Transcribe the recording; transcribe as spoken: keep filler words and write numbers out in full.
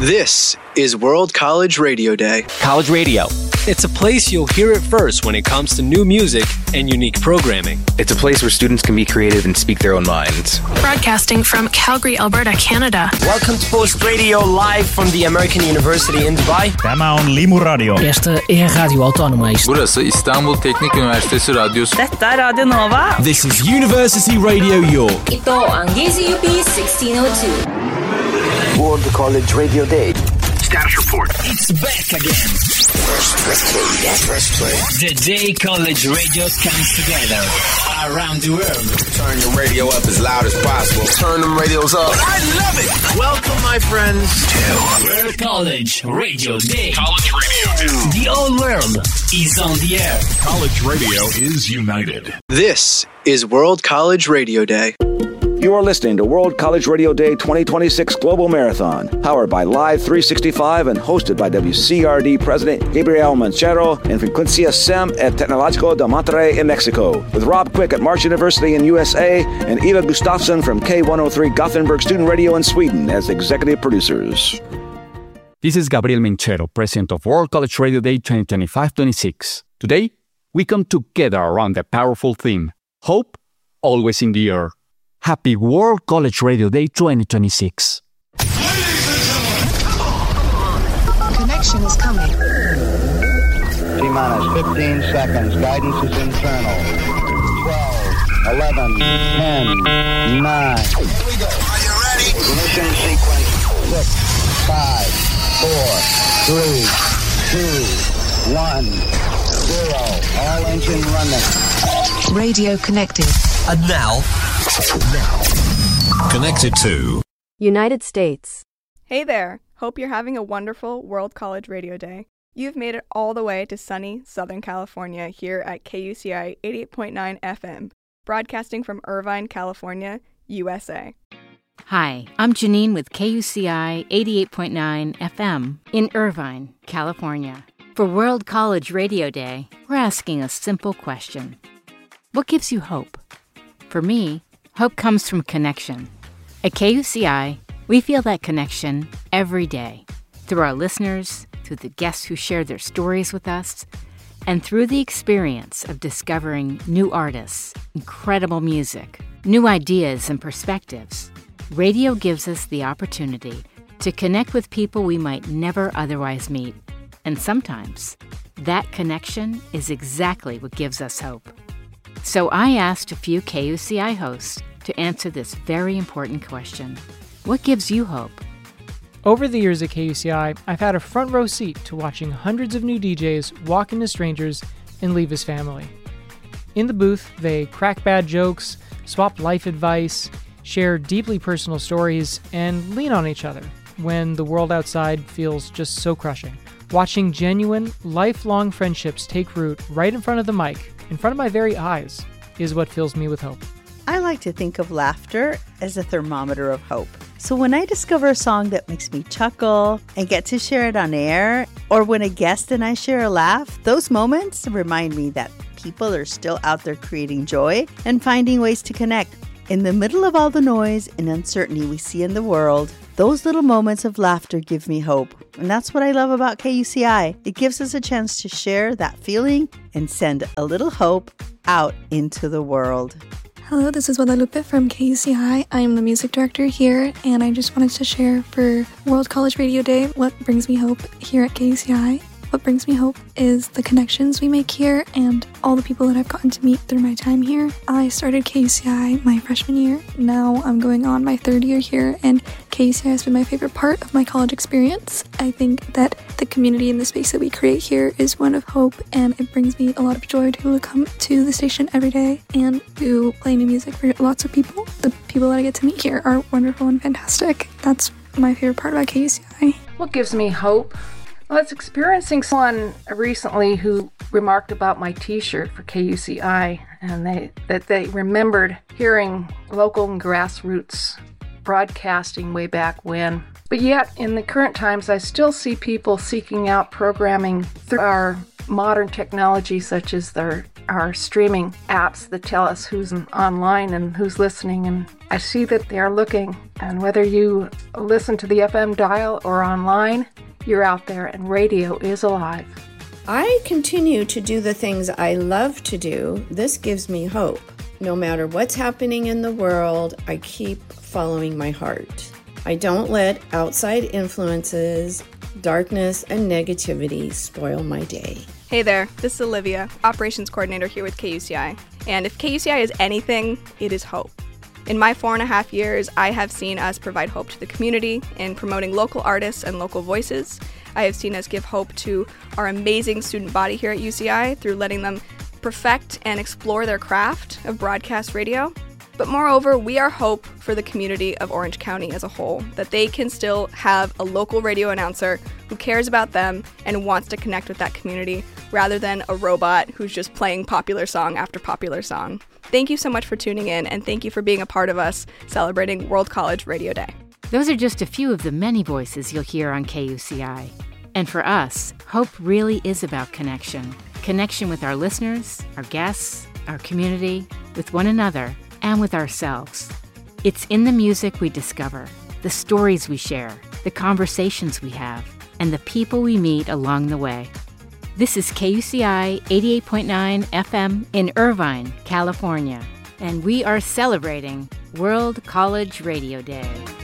This is World College Radio Day. College Radio. It's a place you'll hear it first when it comes to new music and unique programming. It's a place where students can be creative and speak their own minds. Broadcasting from Calgary, Alberta, Canada. Welcome to Post Radio live from the American University in Dubai. Tämä on Limu Radio. Este é a Rádio Autónoma. Burası İstanbul Teknik Üniversitesi Radyosu. Detta är Radio Nova. This is University Radio York. Ito ang G Z U P sixteen oh two. World College Radio Day. Status report. It's back again. Press, press play. Press play. The day college radio comes together around the world. Turn your radio up as loud as possible. Turn them radios up. I love it. Welcome, my friends, to World College Radio Day. College Radio Day. The whole world is on the air. College radio is united. This is World College Radio Day. You are listening to World College Radio Day twenty twenty-six Global Marathon, powered by Live three sixty-five and hosted by W C R D President Gabriel Manchero and Frecuencia SEM at Tecnológico de Monterrey in Mexico, with Rob Quick at March University in U S A and Eva Gustafsson from K one oh three Gothenburg Student Radio in Sweden as executive producers. This is Gabriel Manchero, President of World College Radio Day twenty twenty-five twenty-six. Today, we come together around the powerful theme, Hope, Always in the Air. Happy World College Radio Day twenty twenty-six. Connection is coming. T-minus fifteen seconds. Guidance is internal. twelve, eleven, ten, nine. Here we go. Are you ready? Ignition sequence. six, five, four, three, two, one, zero. All engine running. Radio connected. And now... Now, connected to United States. Hey there. Hope you're having a wonderful World College Radio Day. You've made it all the way to sunny Southern California here at K U C I eighty-eight point nine F M, broadcasting from Irvine, California, U S A. Hi, I'm Janine with K U C I eighty-eight point nine F M in Irvine, California. For World College Radio Day, we're asking a simple question. What gives you hope? For me, hope comes from connection. At K U C I, we feel that connection every day, through our listeners, through the guests who share their stories with us, and through the experience of discovering new artists, incredible music, new ideas and perspectives. Radio gives us the opportunity to connect with people we might never otherwise meet. And sometimes, that connection is exactly what gives us hope. So I asked a few K U C I hosts to answer this very important question. What gives you hope? Over the years at K U C I, I've had a front row seat to watching hundreds of new D Js walk into strangers and leave as family. In the booth, they crack bad jokes, swap life advice, share deeply personal stories, and lean on each other when the world outside feels just so crushing. Watching genuine, lifelong friendships take root right in front of the mic, in front of my very eyes, is what fills me with hope. I like to think of laughter as a thermometer of hope. So when I discover a song that makes me chuckle and get to share it on air, or when a guest and I share a laugh, those moments remind me that people are still out there creating joy and finding ways to connect. In the middle of all the noise and uncertainty we see in the world, those little moments of laughter give me hope. And that's what I love about K U C I. It gives us a chance to share that feeling and send a little hope out into the world. Hello, this is Guadalupe from K U C I. I am the music director here, and I just wanted to share for World College Radio Day what brings me hope here at K U C I. What brings me hope is the connections we make here and all the people that I've gotten to meet through my time here. I started K U C I my freshman year. Now I'm going on my third year here, and K U C I has been my favorite part of my college experience. I think that the community and the space that we create here is one of hope, and it brings me a lot of joy to be able to come to the station every day and to play new music for lots of people. The people that I get to meet here are wonderful and fantastic. That's my favorite part about K U C I. What gives me hope? Well, I was experiencing someone recently who remarked about my t-shirt for K U C I, and they that they remembered hearing local and grassroots broadcasting way back when. But yet, in the current times, I still see people seeking out programming through our modern technology, such as their, our streaming apps that tell us who's online and who's listening and I see that they are looking, and whether you listen to the F M dial or online, you're out there and radio is alive. I continue to do the things I love to do. This gives me hope. No matter what's happening in the world, I keep following my heart. I don't let outside influences, darkness, and negativity spoil my day. Hey there, this is Olivia, Operations Coordinator here with K U C I. And if K U C I is anything, it is hope. In my four and a half years, I have seen us provide hope to the community in promoting local artists and local voices. I have seen us give hope to our amazing student body here at U C I through letting them perfect and explore their craft of broadcast radio. But moreover, we are hope for the community of Orange County as a whole, that they can still have a local radio announcer who cares about them and wants to connect with that community rather than a robot who's just playing popular song after popular song. Thank you so much for tuning in, and thank you for being a part of us celebrating World College Radio Day. Those are just a few of the many voices you'll hear on K U C I. And for us, hope really is about connection. Connection with our listeners, our guests, our community, with one another, and with ourselves. It's in the music we discover, the stories we share, the conversations we have, and the people we meet along the way. This is K U C I eighty-eight point nine F M in Irvine, California, and we are celebrating World College Radio Day.